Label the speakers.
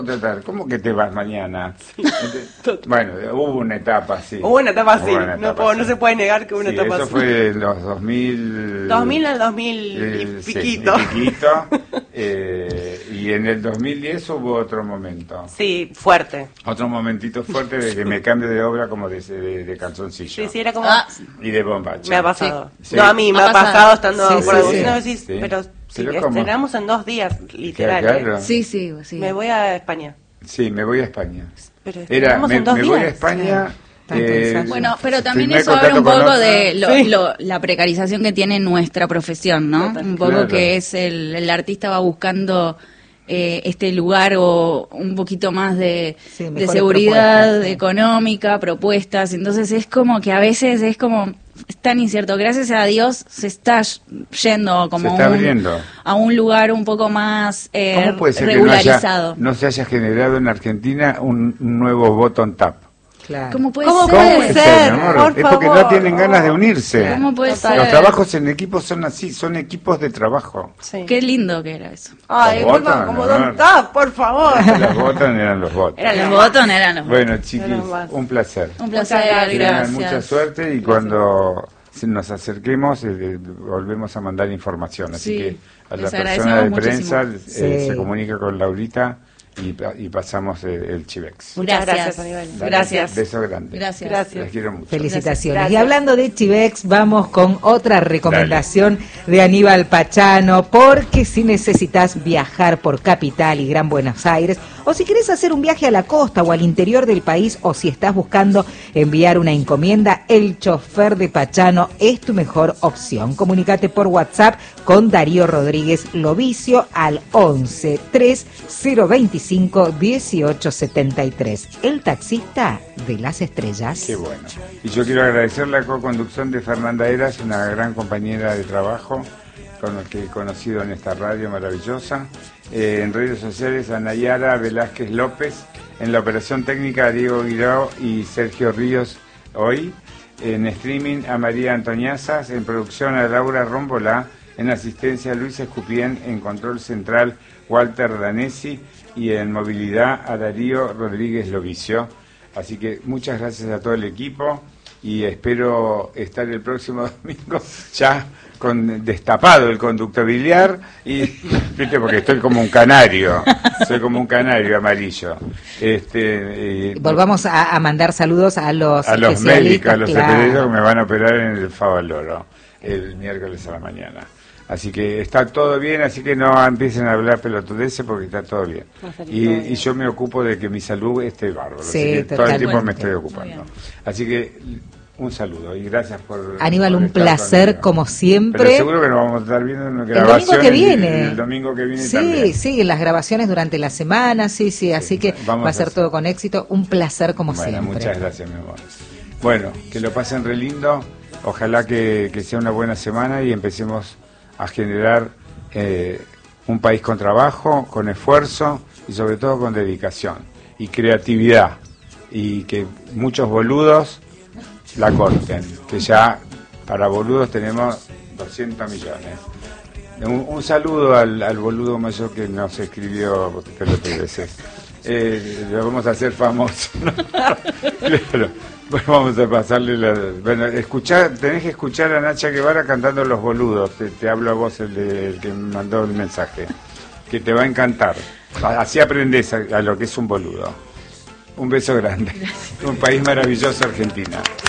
Speaker 1: tratar, ¿cómo que te vas mañana? Bueno, hubo una etapa así.
Speaker 2: Hubo una etapa así,
Speaker 1: no
Speaker 2: no se puede negar que hubo una etapa
Speaker 1: eso
Speaker 2: así.
Speaker 1: fue en los 2000...
Speaker 2: 2000 al 2000 y piquito.
Speaker 1: Sí, y piquito. Y en el 2010 hubo otro momento.
Speaker 2: Sí, fuerte.
Speaker 1: Otro momentito fuerte de que me cambio de obra como de calzoncillo.
Speaker 2: Sí, era como...
Speaker 1: Y de bombacha.
Speaker 2: Me ha pasado.
Speaker 1: Sí.
Speaker 2: No, a mí me ha pasado estando por alguna
Speaker 1: sí.
Speaker 2: pero
Speaker 1: Sí,
Speaker 2: estrenamos en 2 días, literal.
Speaker 1: Claro.
Speaker 3: Sí.
Speaker 2: Me voy a España.
Speaker 1: Sí, me voy a España.
Speaker 2: Pero estrenamos en 2 días.
Speaker 1: Me voy a España...
Speaker 3: Bueno, pero también
Speaker 1: firmé
Speaker 3: eso habla un
Speaker 1: contrato
Speaker 3: poco
Speaker 1: con
Speaker 3: de la precarización que tiene nuestra profesión, ¿no?
Speaker 2: Total.
Speaker 3: Un poco
Speaker 1: Claro.
Speaker 3: que es el artista va buscando este lugar o un poquito más de seguridad
Speaker 4: propuestas, sí.
Speaker 3: económica, propuestas. Entonces es como que a veces es como... Es tan incierto. Gracias a Dios se está yendo como
Speaker 1: Se está abriendo.
Speaker 3: a un lugar un poco más
Speaker 1: ¿Cómo puede ser
Speaker 3: regularizado.
Speaker 1: que no se haya generado en Argentina un nuevo bottom tap?
Speaker 4: Claro.
Speaker 3: ¿Cómo puede
Speaker 2: ¿Cómo
Speaker 3: ser?
Speaker 2: puede ser?
Speaker 1: mi amor?
Speaker 2: Por
Speaker 1: Es porque
Speaker 2: favor.
Speaker 1: no tienen ganas de unirse.
Speaker 3: ¿Cómo puede
Speaker 2: Total.
Speaker 3: ser?
Speaker 1: Los trabajos en equipo son así, son equipos de trabajo.
Speaker 2: Sí.
Speaker 3: Qué lindo que era eso.
Speaker 2: Ay,
Speaker 1: Los
Speaker 2: vuelvan
Speaker 1: votan,
Speaker 2: como
Speaker 1: ¿no?
Speaker 2: Don Tap, por favor.
Speaker 1: Los votan eran los votos.
Speaker 2: Era
Speaker 3: Los
Speaker 2: lo
Speaker 3: botones eran los
Speaker 1: Bueno, chiquis,
Speaker 2: Eran más.
Speaker 1: un placer.
Speaker 3: Un placer,
Speaker 2: Muchas
Speaker 1: Que tengan
Speaker 3: gracias.
Speaker 1: mucha suerte y cuando nos acerquemos volvemos a mandar información. Así
Speaker 3: Sí,
Speaker 1: que a la
Speaker 3: les
Speaker 1: persona
Speaker 3: agradecemos
Speaker 1: de
Speaker 3: muchísimo.
Speaker 1: prensa
Speaker 4: Sí.
Speaker 1: se comunica con Laurita y pasamos el Chivex.
Speaker 2: Muchas
Speaker 3: Gracias.
Speaker 2: gracias, Aníbal.
Speaker 1: Dale,
Speaker 3: Gracias.
Speaker 1: Beso grande.
Speaker 3: Gracias.
Speaker 2: Gracias.
Speaker 1: Les quiero mucho.
Speaker 4: Felicitaciones.
Speaker 2: Gracias.
Speaker 4: Y hablando de Chivex, vamos con otra recomendación de Aníbal Pachano, porque si necesitas viajar por Capital y Gran Buenos Aires, o si querés hacer un viaje a la costa o al interior del país, o si estás buscando enviar una encomienda, el chofer de Pachano es tu mejor opción. Comunícate por WhatsApp con Darío Rodríguez Lovicio al 11 3025 1873. El taxista de las estrellas.
Speaker 1: Qué bueno. Y yo quiero agradecer la co-conducción de Fernanda Eras, una gran compañera de trabajo con la que he conocido en esta radio maravillosa. En redes sociales a Nayara Velázquez López, en la operación técnica a Diego Guirao y Sergio Ríos hoy, en streaming a María Antoniazas, en producción a Laura Rómbola, en asistencia a Luis Escupien, en control central Walter Danesi y en movilidad a Darío Rodríguez Lovicio. Así que muchas gracias a todo el equipo y espero estar el próximo domingo ya con destapado el conducto biliar y viste porque estoy como un canario, soy como un canario amarillo.
Speaker 4: Volvamos a mandar saludos a los
Speaker 1: médicos, a los
Speaker 4: claro.
Speaker 1: especialistas que me van a operar en el Favaloro el miércoles a la mañana. Así que está todo bien, así que no empiecen a hablar pelotudeces porque está todo bien. Y yo me ocupo de que mi salud esté bárbaro.
Speaker 4: Sí,
Speaker 1: así que todo el tiempo me
Speaker 4: totalmente.
Speaker 1: estoy ocupando. Así que un saludo y gracias por...
Speaker 4: Aníbal,
Speaker 1: por
Speaker 4: un
Speaker 1: estar
Speaker 4: placer
Speaker 1: conmigo.
Speaker 4: como siempre.
Speaker 1: Pero seguro que nos vamos a estar viendo en una
Speaker 4: El
Speaker 1: grabación.
Speaker 4: domingo que viene.
Speaker 1: El domingo que viene
Speaker 4: sí,
Speaker 1: también.
Speaker 4: Sí, las grabaciones durante la semana, sí, así que
Speaker 1: vamos
Speaker 4: va a ser
Speaker 1: a hacer.
Speaker 4: todo con éxito. Un placer como
Speaker 1: Bueno,
Speaker 4: siempre.
Speaker 1: muchas gracias, mi amor. Bueno, que lo pasen re lindo. Ojalá que sea una buena semana y empecemos a generar un país con trabajo, con esfuerzo y sobre todo con dedicación y creatividad. Y que muchos boludos la corten, que ya para boludos tenemos 200 millones. Un saludo al boludo mayor que nos escribió pelotudeces. Lo vamos a hacer famoso. Claro. Bueno, vamos a pasarle bueno, tenés que escuchar a Nacha Guevara cantando Los Boludos. Te hablo a vos, el que me mandó el mensaje. Que te va a encantar. Así aprendés a lo que es un boludo. Un beso grande. Un país maravilloso, Argentina.